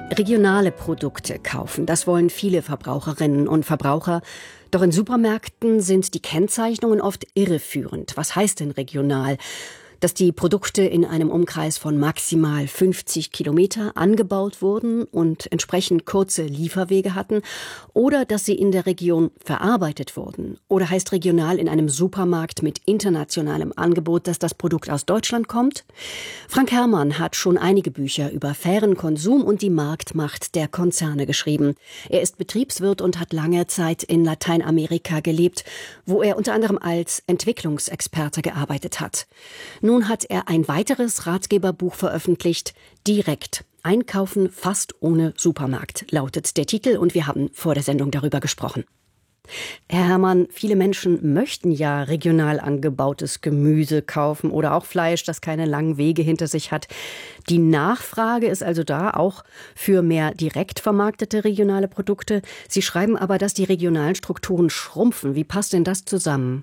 Regionale Produkte kaufen, das wollen viele Verbraucherinnen und Verbraucher. Doch in Supermärkten sind die Kennzeichnungen oft irreführend. Was heißt denn regional? Dass die Produkte in einem Umkreis von maximal 50 Kilometer angebaut wurden und entsprechend kurze Lieferwege hatten, oder dass sie in der Region verarbeitet wurden? Oder heißt regional in einem Supermarkt mit internationalem Angebot, dass das Produkt aus Deutschland kommt? Frank Herrmann hat schon einige Bücher über fairen Konsum und die Marktmacht der Konzerne geschrieben. Er ist Betriebswirt und hat lange Zeit in Lateinamerika gelebt, wo er unter anderem als Entwicklungsexperte gearbeitet hat. Nun hat er ein weiteres Ratgeberbuch veröffentlicht, Direkt. Einkaufen fast ohne Supermarkt, lautet der Titel, und wir haben vor der Sendung darüber gesprochen. Herr Herrmann, viele Menschen möchten ja regional angebautes Gemüse kaufen oder auch Fleisch, das keine langen Wege hinter sich hat. Die Nachfrage ist also da, auch für mehr direkt vermarktete regionale Produkte. Sie schreiben aber, dass die regionalen Strukturen schrumpfen. Wie passt denn das zusammen?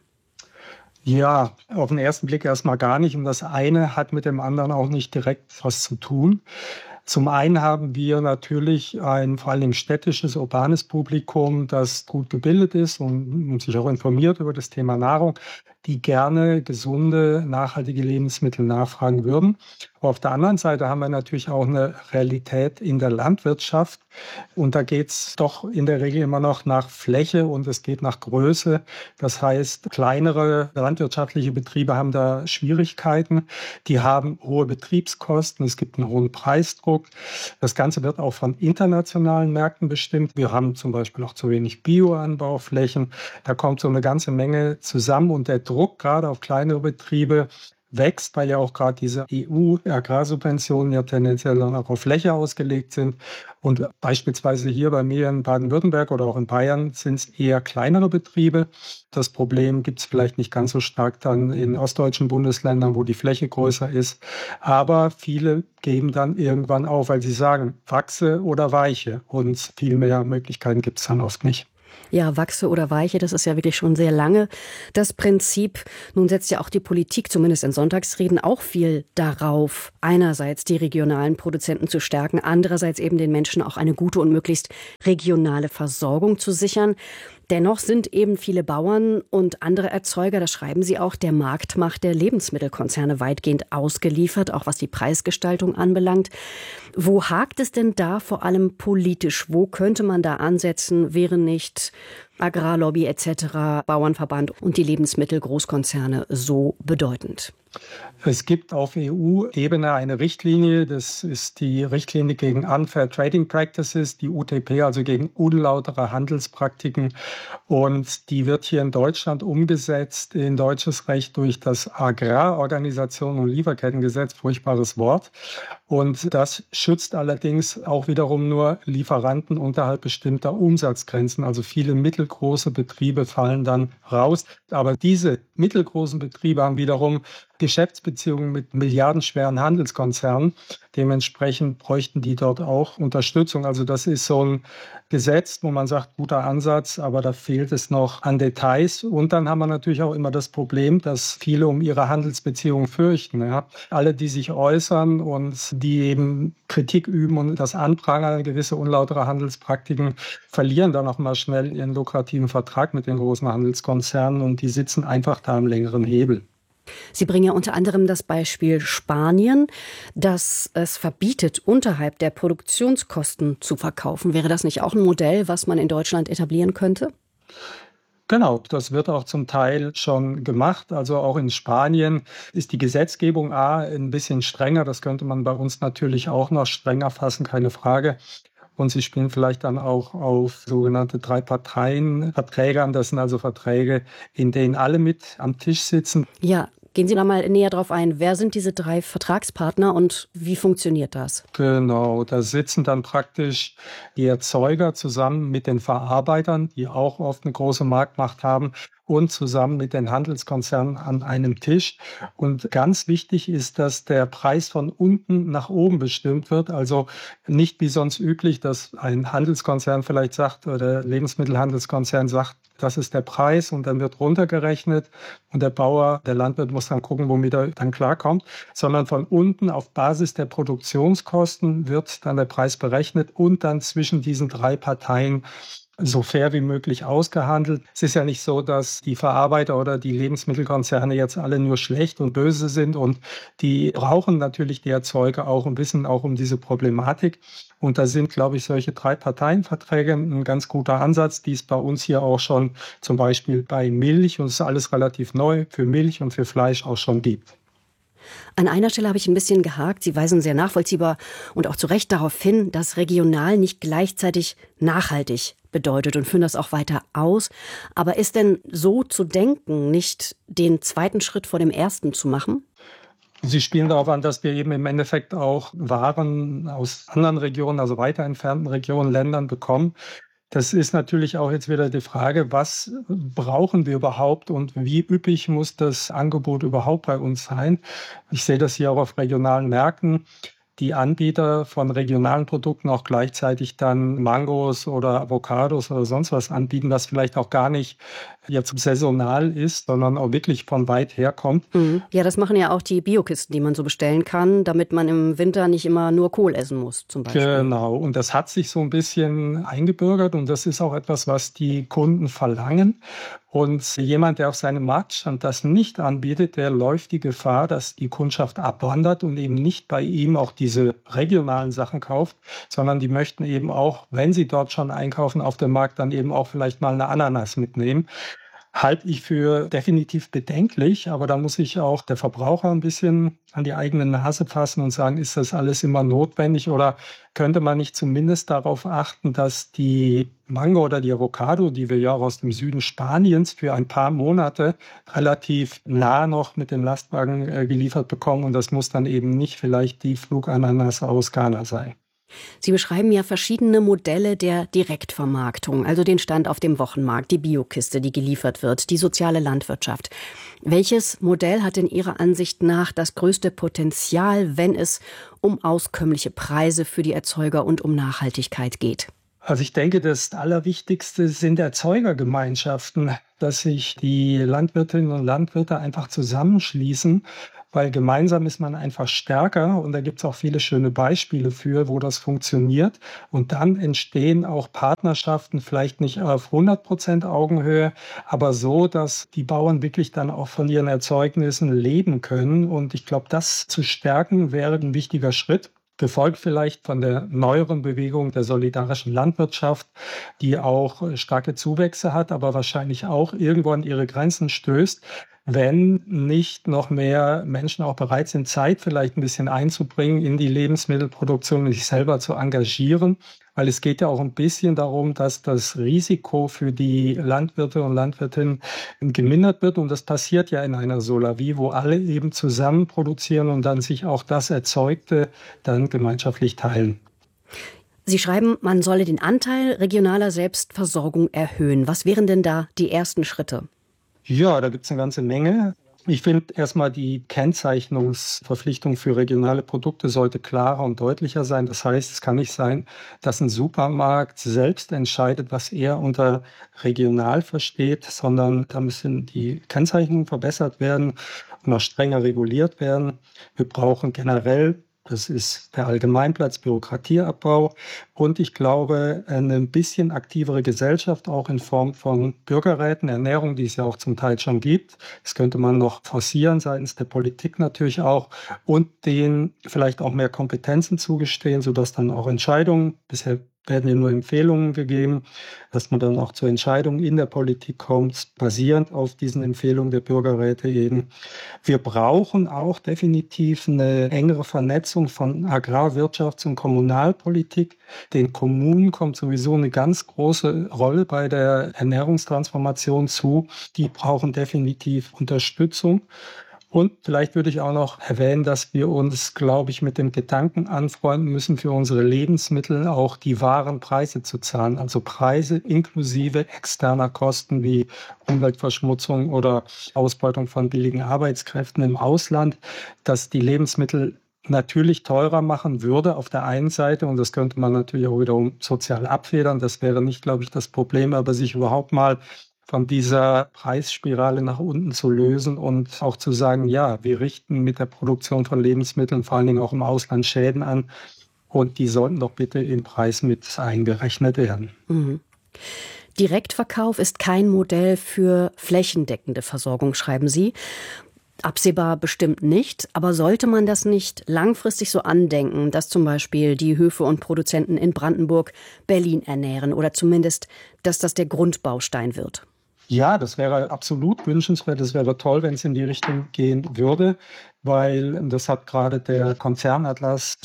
Ja, auf den ersten Blick erstmal gar nicht. Und das eine hat mit dem anderen auch nicht direkt was zu tun. Zum einen haben wir natürlich ein vor allem städtisches, urbanes Publikum, das gut gebildet ist und sich auch informiert über das Thema Nahrung, die gerne gesunde, nachhaltige Lebensmittel nachfragen würden. Aber auf der anderen Seite haben wir natürlich auch eine Realität in der Landwirtschaft. Und da geht es doch in der Regel immer noch nach Fläche und es geht nach Größe. Das heißt, kleinere landwirtschaftliche Betriebe haben da Schwierigkeiten. Die haben hohe Betriebskosten, es gibt einen hohen Preisdruck. Das Ganze wird auch von internationalen Märkten bestimmt. Wir haben zum Beispiel auch zu wenig Bioanbauflächen. Da kommt so eine ganze Menge zusammen und der Druck gerade auf kleinere Betriebe wächst, weil ja auch gerade diese EU-Agrarsubventionen ja tendenziell dann auch auf Fläche ausgelegt sind. Und beispielsweise hier bei mir in Baden-Württemberg oder auch in Bayern sind es eher kleinere Betriebe. Das Problem gibt es vielleicht nicht ganz so stark dann in ostdeutschen Bundesländern, wo die Fläche größer ist. Aber viele geben dann irgendwann auf, weil sie sagen, wachse oder weiche. Und viel mehr Möglichkeiten gibt es dann oft nicht. Ja, wachse oder weiche, das ist ja wirklich schon sehr lange das Prinzip. Nun setzt ja auch die Politik, zumindest in Sonntagsreden, auch viel darauf, einerseits die regionalen Produzenten zu stärken, andererseits eben den Menschen auch eine gute und möglichst regionale Versorgung zu sichern. Dennoch sind eben viele Bauern und andere Erzeuger, das schreiben sie auch, der Marktmacht der Lebensmittelkonzerne weitgehend ausgeliefert, auch was die Preisgestaltung anbelangt. Wo hakt es denn da vor allem politisch? Wo könnte man da ansetzen? Wäre nicht Agrarlobby etc., Bauernverband und die Lebensmittelgroßkonzerne so bedeutend? Es gibt auf EU-Ebene eine Richtlinie, das ist die Richtlinie gegen Unfair Trading Practices, die UTP, also gegen unlautere Handelspraktiken. Und die wird hier in Deutschland umgesetzt in deutsches Recht durch das Agrarorganisation- und Lieferkettengesetz, furchtbares Wort. Und das schützt allerdings auch wiederum nur Lieferanten unterhalb bestimmter Umsatzgrenzen. Also viele mittelgroße Betriebe fallen dann raus. Aber diese mittelgroßen Betriebe haben wiederum Geschäftsbeziehungen mit milliardenschweren Handelskonzernen. Dementsprechend bräuchten die dort auch Unterstützung. Also das ist so ein Gesetz, wo man sagt, guter Ansatz, aber da fehlt es noch an Details. Und dann haben wir natürlich auch immer das Problem, dass viele um ihre Handelsbeziehungen fürchten. Ja. Alle, die sich äußern und die eben Kritik üben und das anprangern, gewisse unlautere Handelspraktiken, verlieren dann auch mal schnell ihren lukrativen Vertrag mit den großen Handelskonzernen und die sitzen einfach da am längeren Hebel. Sie bringen ja unter anderem das Beispiel Spanien, das es verbietet, unterhalb der Produktionskosten zu verkaufen. Wäre das nicht auch ein Modell, was man in Deutschland etablieren könnte? Genau, das wird auch zum Teil schon gemacht. Also auch in Spanien ist die Gesetzgebung ein bisschen strenger. Das könnte man bei uns natürlich auch noch strenger fassen, keine Frage. Und sie spielen vielleicht dann auch auf sogenannte Drei-Parteien-Verträge an. Das sind also Verträge, in denen alle mit am Tisch sitzen. Ja, gehen Sie da mal näher drauf ein. Wer sind diese 3 Vertragspartner und wie funktioniert das? Genau, da sitzen dann praktisch die Erzeuger zusammen mit den Verarbeitern, die auch oft eine große Marktmacht haben. und zusammen mit den Handelskonzernen an einem Tisch. Und ganz wichtig ist, dass der Preis von unten nach oben bestimmt wird. Also nicht wie sonst üblich, dass ein Handelskonzern vielleicht sagt oder Lebensmittelhandelskonzern sagt, das ist der Preis und dann wird runtergerechnet und der Bauer, der Landwirt muss dann gucken, womit er dann klarkommt, sondern von unten auf Basis der Produktionskosten wird dann der Preis berechnet und dann zwischen diesen drei Parteien so fair wie möglich ausgehandelt. Es ist ja nicht so, dass die Verarbeiter oder die Lebensmittelkonzerne jetzt alle nur schlecht und böse sind und die brauchen natürlich die Erzeuger auch und wissen auch um diese Problematik. Und da sind, glaube ich, solche Drei-Parteien-Verträge ein ganz guter Ansatz, die es bei uns hier auch schon zum Beispiel bei Milch, und es ist alles relativ neu, für Milch und für Fleisch auch schon gibt. An einer Stelle habe ich ein bisschen gehakt. Sie weisen sehr nachvollziehbar und auch zu Recht darauf hin, dass regional nicht gleichzeitig nachhaltig bedeutet und führen das auch weiter aus. Aber ist denn so zu denken, nicht den zweiten Schritt vor dem ersten zu machen? Sie spielen darauf an, dass wir eben im Endeffekt auch Waren aus anderen Regionen, also weiter entfernten Regionen, Ländern bekommen. Das ist natürlich auch jetzt wieder die Frage, was brauchen wir überhaupt und wie üppig muss das Angebot überhaupt bei uns sein? Ich sehe das hier auch auf regionalen Märkten. Die Anbieter von regionalen Produkten auch gleichzeitig dann Mangos oder Avocados oder sonst was anbieten, das vielleicht auch gar nicht jetzt saisonal ist, sondern auch wirklich von weit her kommt. Mhm. Ja, das machen ja auch die Biokisten, die man so bestellen kann, damit man im Winter nicht immer nur Kohl essen muss, zum Beispiel. Genau, und das hat sich so ein bisschen eingebürgert und das ist auch etwas, was die Kunden verlangen. Und jemand, der auf seinem Marktstand das nicht anbietet, der läuft die Gefahr, dass die Kundschaft abwandert und eben nicht bei ihm auch diese regionalen Sachen kauft, sondern die möchten eben auch, wenn sie dort schon einkaufen auf dem Markt, dann eben auch vielleicht mal eine Ananas mitnehmen. Halte ich für definitiv bedenklich, aber da muss sich auch der Verbraucher ein bisschen an die eigene Nase fassen und sagen, ist das alles immer notwendig oder könnte man nicht zumindest darauf achten, dass die Mango oder die Avocado, die wir ja auch aus dem Süden Spaniens für ein paar Monate relativ nah noch mit dem Lastwagen geliefert bekommen und das muss dann eben nicht vielleicht die Flugananas aus Ghana sein. Sie beschreiben ja verschiedene Modelle der Direktvermarktung, also den Stand auf dem Wochenmarkt, die Biokiste, die geliefert wird, die soziale Landwirtschaft. Welches Modell hat in Ihrer Ansicht nach das größte Potenzial, wenn es um auskömmliche Preise für die Erzeuger und um Nachhaltigkeit geht? Also ich denke, das Allerwichtigste sind Erzeugergemeinschaften, dass sich die Landwirtinnen und Landwirte einfach zusammenschließen, weil gemeinsam ist man einfach stärker und da gibt es auch viele schöne Beispiele für, wo das funktioniert. Und dann entstehen auch Partnerschaften, vielleicht nicht auf 100% Augenhöhe, aber so, dass die Bauern wirklich dann auch von ihren Erzeugnissen leben können. Und ich glaube, das zu stärken wäre ein wichtiger Schritt. Gefolgt vielleicht von der neueren Bewegung der solidarischen Landwirtschaft, die auch starke Zuwächse hat, aber wahrscheinlich auch irgendwo an ihre Grenzen stößt, wenn nicht noch mehr Menschen auch bereit sind, Zeit vielleicht ein bisschen einzubringen in die Lebensmittelproduktion und sich selber zu engagieren. Weil es geht ja auch ein bisschen darum, dass das Risiko für die Landwirte und Landwirtinnen gemindert wird. Und das passiert ja in einer Solavie, wo alle eben zusammen produzieren und dann sich auch das Erzeugte dann gemeinschaftlich teilen. Sie schreiben, man solle den Anteil regionaler Selbstversorgung erhöhen. Was wären denn da die ersten Schritte? Ja, da gibt es eine ganze Menge. Ich finde erstmal die Kennzeichnungsverpflichtung für regionale Produkte sollte klarer und deutlicher sein. Das heißt, es kann nicht sein, dass ein Supermarkt selbst entscheidet, was er unter regional versteht, sondern da müssen die Kennzeichnungen verbessert werden und noch strenger reguliert werden. Wir brauchen generell, das ist der Allgemeinplatz, Bürokratieabbau und ich glaube, eine bisschen aktivere Gesellschaft, auch in Form von Bürgerräten, Ernährung, die es ja auch zum Teil schon gibt. Das könnte man noch forcieren, seitens der Politik natürlich auch und denen vielleicht auch mehr Kompetenzen zugestehen, sodass dann auch Entscheidungen, bisher werden ja nur Empfehlungen gegeben, dass man dann auch zu Entscheidungen in der Politik kommt, basierend auf diesen Empfehlungen der Bürgerräte eben. Wir brauchen auch definitiv eine engere Vernetzung von Agrarwirtschafts- und Kommunalpolitik. Den Kommunen kommt sowieso eine ganz große Rolle bei der Ernährungstransformation zu. Die brauchen definitiv Unterstützung. Und vielleicht würde ich auch noch erwähnen, dass wir uns, glaube ich, mit dem Gedanken anfreunden müssen, für unsere Lebensmittel auch die wahren Preise zu zahlen. Also Preise inklusive externer Kosten wie Umweltverschmutzung oder Ausbeutung von billigen Arbeitskräften im Ausland, dass die Lebensmittel natürlich teurer machen würde auf der einen Seite. Und das könnte man natürlich auch wiederum sozial abfedern. Das wäre nicht, glaube ich, das Problem, aber sich überhaupt mal von dieser Preisspirale nach unten zu lösen und auch zu sagen, ja, wir richten mit der Produktion von Lebensmitteln vor allen Dingen auch im Ausland Schäden an und die sollten doch bitte im Preis mit eingerechnet werden. Mhm. Direktverkauf ist kein Modell für flächendeckende Versorgung, schreiben Sie. Absehbar bestimmt nicht, aber sollte man das nicht langfristig so andenken, dass zum Beispiel die Höfe und Produzenten in Brandenburg Berlin ernähren oder zumindest, dass das der Grundbaustein wird? Ja, das wäre absolut wünschenswert. Es wäre toll, wenn es in die Richtung gehen würde, weil das hat gerade der Konzernatlas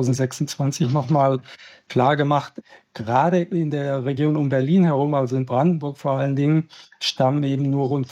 2026 nochmal klar gemacht. Gerade in der Region um Berlin herum, also in Brandenburg vor allen Dingen, stammen eben nur rund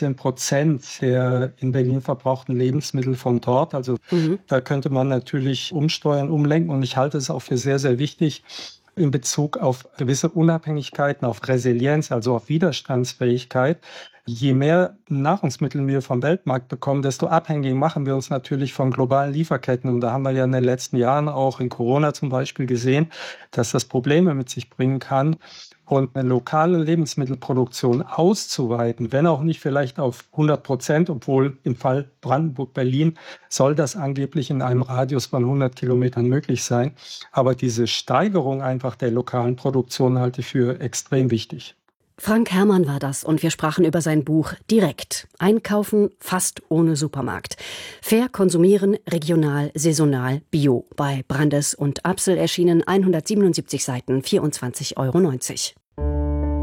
15% der in Berlin verbrauchten Lebensmittel von dort. Also da könnte man natürlich umsteuern, umlenken und ich halte es auch für sehr, sehr wichtig, in Bezug auf gewisse Unabhängigkeiten, auf Resilienz, also auf Widerstandsfähigkeit. Je mehr Nahrungsmittel wir vom Weltmarkt bekommen, desto abhängig machen wir uns natürlich von globalen Lieferketten. Und da haben wir ja in den letzten Jahren auch in Corona zum Beispiel gesehen, dass das Probleme mit sich bringen kann. Und eine lokale Lebensmittelproduktion auszuweiten, wenn auch nicht vielleicht auf 100%, obwohl im Fall Brandenburg-Berlin soll das angeblich in einem Radius von 100 Kilometern möglich sein. Aber diese Steigerung einfach der lokalen Produktion halte ich für extrem wichtig. Frank Herrmann war das und wir sprachen über sein Buch Direkt. Einkaufen fast ohne Supermarkt. Fair konsumieren, regional, saisonal, bio. Bei Brandes und Apsel erschienen 177 Seiten, 24,90 €.